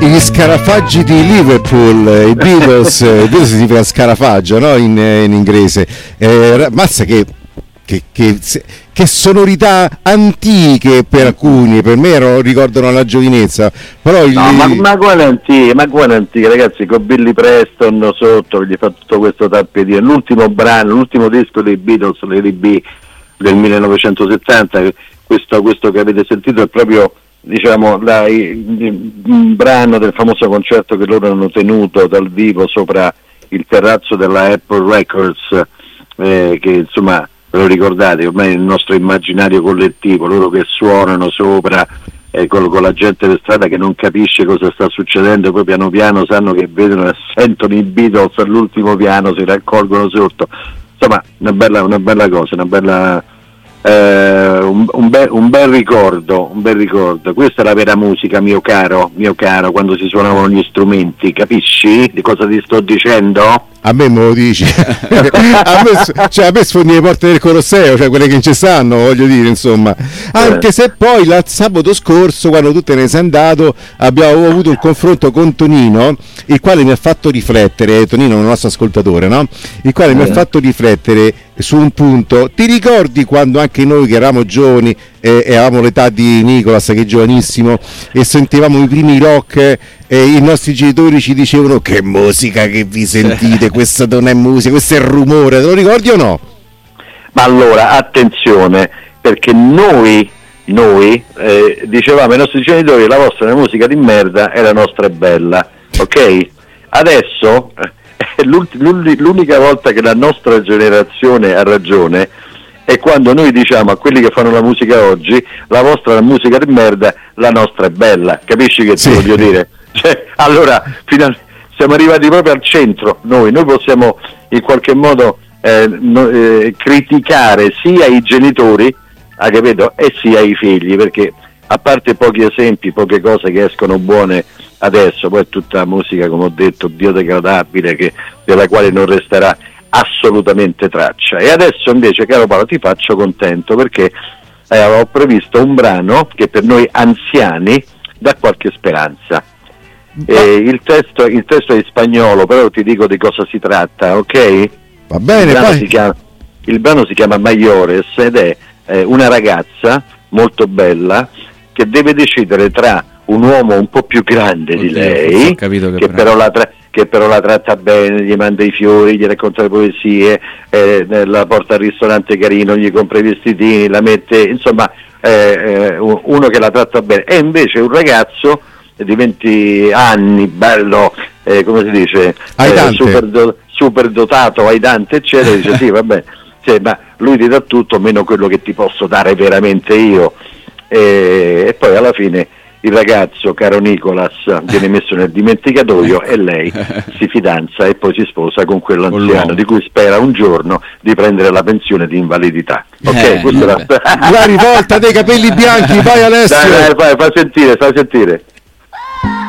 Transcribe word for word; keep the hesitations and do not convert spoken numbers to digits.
gli scarafaggi di Liverpool, i Beatles, i Beatles significa scarafaggio, no? In, in inglese. Eh, mazza che, che, che, che sonorità antiche per alcuni, per me ero, ricordano la giovinezza. Però il... no, ma, ma quale antiche, ma quale antiche, ragazzi, con Billy Preston sotto, gli fa tutto questo tappettino. L'ultimo brano, l'ultimo disco dei Beatles, l'R B del millenovecentosettanta, questo, questo che avete sentito è proprio, diciamo, la, un brano del famoso concerto che loro hanno tenuto dal vivo sopra il terrazzo della Apple Records, eh, che insomma, ve lo ricordate, ormai nel nostro immaginario collettivo, loro che suonano sopra eh, con, con la gente per strada che non capisce cosa sta succedendo, poi piano piano sanno che vedono e sentono i Beatles all'ultimo piano, si raccolgono sotto. Insomma, una bella, una bella cosa, una bella, eh, un, un, be, un bel ricordo, un bel ricordo. Questa è la vera musica, mio caro, mio caro, quando si suonavano gli strumenti, capisci di cosa ti sto dicendo? A me me lo dici. a, me, cioè, a me sfondi le porte del Colosseo, cioè quelle che ci stanno, voglio dire, insomma. Anche eh. se poi il sabato scorso, quando tu te ne sei andato, abbiamo avuto un confronto con Tonino, il quale mi ha fatto riflettere, Tonino è un nostro ascoltatore, no? Il quale eh. mi ha fatto riflettere su un punto. Ti ricordi quando anche noi che eravamo giovani e eh, avevamo l'età di Nicolas, che è giovanissimo, e sentivamo i primi rock e eh, i nostri genitori ci dicevano: che musica che vi sentite, questa non è musica, questo è il rumore, te lo ricordi o no? Ma allora, attenzione, perché noi noi eh, dicevamo ai nostri genitori: la vostra è una musica di merda e la nostra è bella, ok? Adesso è l'unica volta che la nostra generazione ha ragione è quando noi diciamo a quelli che fanno la musica oggi: la vostra è una musica di merda, la nostra è bella. Capisci che sì. ti voglio dire? Cioè, allora final- siamo arrivati proprio al centro. Noi, noi possiamo in qualche modo eh, no, eh, criticare sia i genitori, ah, capito, e sia i figli, perché a parte pochi esempi, poche cose che escono buone adesso, poi è tutta musica, come ho detto, biodegradabile, che, della quale non resterà assolutamente traccia. E adesso invece, caro Paolo, ti faccio contento perché eh, ho previsto un brano che per noi anziani dà qualche speranza. Eh, il, testo, il testo è in spagnolo, però ti dico di cosa si tratta, ok? Va bene, il brano, poi... si chiama, il brano si chiama Mayores ed è eh, una ragazza molto bella che deve decidere tra un uomo un po' più grande Oddio, di lei, che, che, però la tra- che però la tratta bene, gli manda i fiori, gli racconta le poesie, eh, la porta al ristorante carino, gli compra i vestitini, la mette, insomma, eh, eh, uno che la tratta bene, e invece un ragazzo di venti anni, bello, eh, come si dice, eh, super, do- super dotato, aidante, eccetera, dice sì, vabbè, sì, ma lui ti dà tutto meno quello che ti posso dare veramente io, e, e poi alla fine il ragazzo, caro Nicolas, viene messo nel dimenticatoio e lei si fidanza e poi si sposa con quell'anziano di cui spera un giorno di prendere la pensione di invalidità. Ok, eh, questa è la... la rivolta dei capelli bianchi, vai Alessio! Dai, dai, fai, fai sentire, fai sentire.